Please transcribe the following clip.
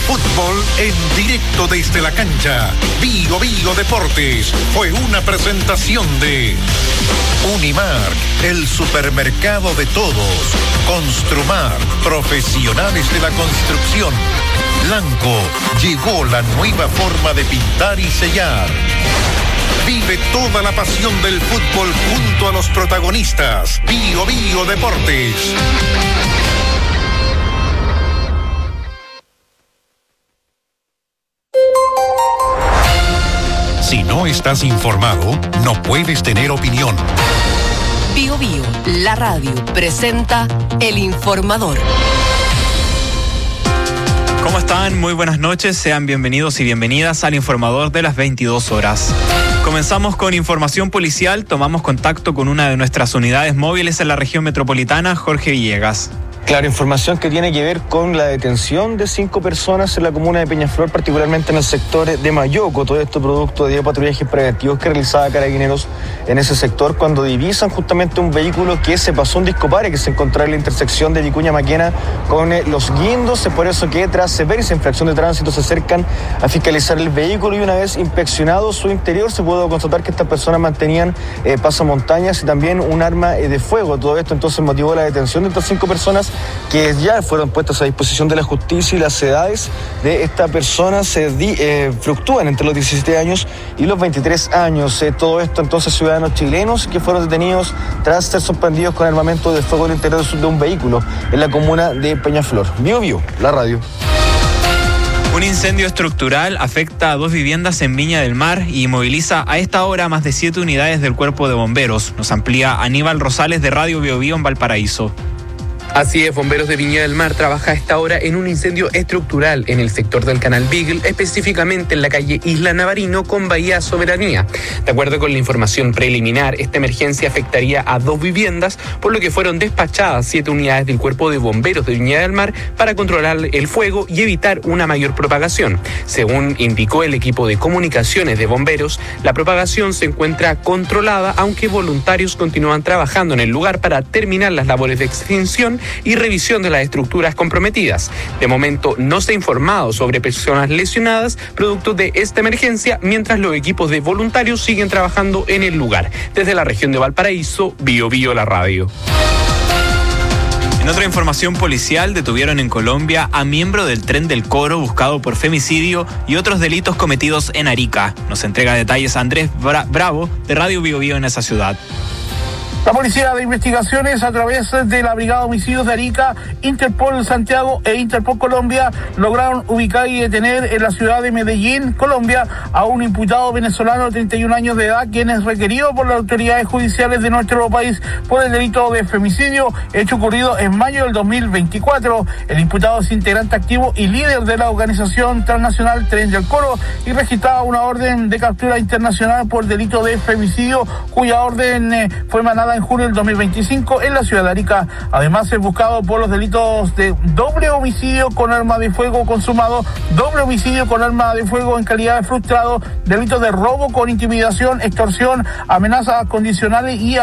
fútbol en directo desde la cancha. Bio Bio Deportes fue una presentación de Unimark, el supermercado de todos. Construmar, profesionales de la construcción. Blanco, llegó la nueva forma de pintar y sellar. Vive toda la pasión del fútbol junto a los protagonistas. Bio Bio Deportes. Si no estás informado, no puedes tener opinión. Bio Bio, la radio, presenta El Informador. ¿Cómo están? Muy buenas noches. Sean bienvenidos y bienvenidas al Informador de las 22 horas. Comenzamos con información policial. Tomamos contacto con una de nuestras unidades móviles en la región metropolitana, Jorge Villegas. Claro, información que tiene que ver con la detención de 5 personas en la comuna de Peñaflor, particularmente en el sector de Mayoco. Todo esto producto de patrullajes preventivos que realizaba Carabineros en ese sector cuando divisan justamente un vehículo que se pasó un discopare que se encontraba en la intersección de Vicuña Maquena con Los Guindos. Es por eso que tras ver esa infracción de tránsito se acercan a fiscalizar el vehículo y una vez inspeccionado su interior se pudo constatar que estas personas mantenían pasamontañas y también un arma de fuego. Todo esto entonces motivó la detención de estas 5 personas que ya fueron puestas a disposición de la justicia y las edades de esta persona fluctúan entre los 17 años y los 23 años. Todo esto entonces ciudadanos chilenos que fueron detenidos tras ser sorprendidos con armamento de fuego en el interior de un vehículo en la comuna de Peñaflor. Bio Bio, la radio. Un incendio estructural afecta a 2 viviendas en Viña del Mar y moviliza a esta hora más de 7 unidades del Cuerpo de Bomberos. Nos amplía Aníbal Rosales de Radio Bio Bio en Valparaíso. Así es, Bomberos de Viña del Mar trabaja a esta hora en un incendio estructural en el sector del Canal Beagle, específicamente en la calle Isla Navarino con Bahía Soberanía. De acuerdo con la información preliminar, esta emergencia afectaría a 2 viviendas, por lo que fueron despachadas 7 unidades del Cuerpo de Bomberos de Viña del Mar para controlar el fuego y evitar una mayor propagación. Según indicó el equipo de comunicaciones de bomberos, la propagación se encuentra controlada, aunque voluntarios continúan trabajando en el lugar para terminar las labores de extinción y revisión de las estructuras comprometidas. De momento no se ha informado sobre personas lesionadas producto de esta emergencia, mientras los equipos de voluntarios siguen trabajando en el lugar. Desde la región de Valparaíso, Bio Bio la radio. En otra información policial, detuvieron en Colombia a miembro del Tren del Coro buscado por femicidio y otros delitos cometidos en Arica. Nos entrega detalles Andrés Bravo de Radio Bio Bio en esa ciudad. La Policía de Investigaciones, a través de la Brigada de Homicidios de Arica, Interpol Santiago e Interpol Colombia, lograron ubicar y detener en la ciudad de Medellín, Colombia, a un imputado venezolano de 31 años de edad, quien es requerido por las autoridades judiciales de nuestro país por el delito de femicidio, hecho ocurrido en mayo del 2024. El imputado es integrante activo y líder de la organización transnacional Tren del Coro y registraba una orden de captura internacional por delito de femicidio, cuya orden fue emanada en junio del 2025 en la ciudad de Arica. Además es buscado por los delitos de doble homicidio con arma de fuego consumado, doble homicidio con arma de fuego en calidad de frustrado, delitos de robo con intimidación, extorsión, amenazas condicionales y